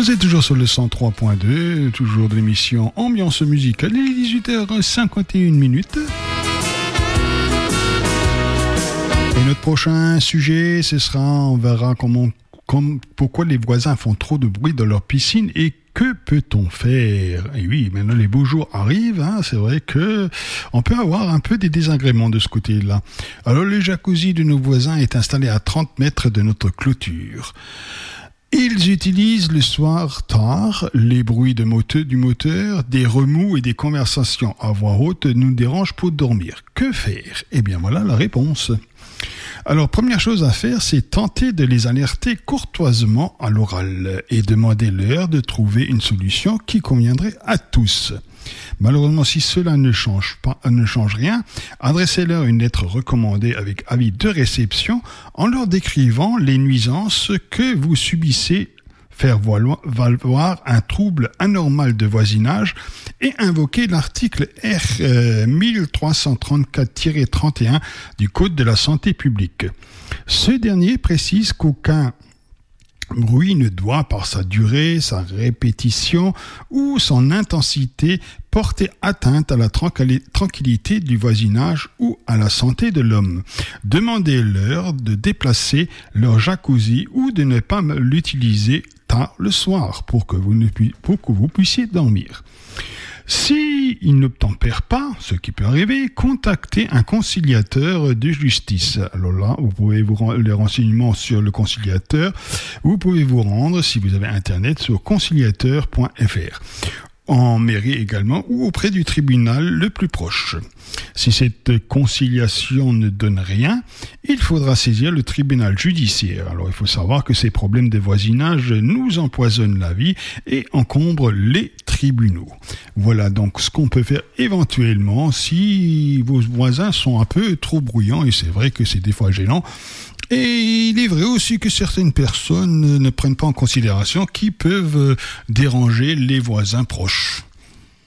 Vous êtes toujours sur le 103.2, toujours de l'émission Ambiance musicale, il est 18h51. Et notre prochain sujet, ce sera, on verra pourquoi les voisins font trop de bruit dans leur piscine et que peut-on faire? Et oui, maintenant les beaux jours arrivent, c'est vrai que on peut avoir un peu des désagréments de ce côté-là. Alors le jacuzzi de nos voisins est installé à 30 mètres de notre clôture. Ils utilisent le soir tard les bruits du moteur, des remous et des conversations à voix haute nous dérangent pour dormir. Que faire? Eh bien voilà la réponse. Alors, première chose à faire, c'est tenter de les alerter courtoisement à l'oral et demander leur de trouver une solution qui conviendrait à tous. Malheureusement, si cela ne change rien, adressez-leur une lettre recommandée avec avis de réception en leur décrivant les nuisances que vous subissez, faire valoir un trouble anormal de voisinage et invoquer l'article R 1334-31 du Code de la santé publique. Ce dernier précise qu'aucun bruit ne doit, par sa durée, sa répétition ou son intensité, porter atteinte à la tranquillité du voisinage ou à la santé de l'homme. Demandez-leur de déplacer leur jacuzzi ou de ne pas l'utiliser tard le soir pour que vous puissiez dormir. Si il n'obtempère pas, ce qui peut arriver, contactez un conciliateur de justice. Alors là, vous pouvez les renseignements sur le conciliateur. Vous pouvez vous rendre, si vous avez internet, sur conciliateur.fr. En mairie également ou auprès du tribunal le plus proche. Si cette conciliation ne donne rien, il faudra saisir le tribunal judiciaire. Alors il faut savoir que ces problèmes de voisinage nous empoisonnent la vie et encombrent les tribunaux. Voilà donc ce qu'on peut faire éventuellement si vos voisins sont un peu trop bruyants, et c'est vrai que c'est des fois gênant. Et il est vrai aussi que certaines personnes ne prennent pas en considération qui peuvent déranger les voisins proches.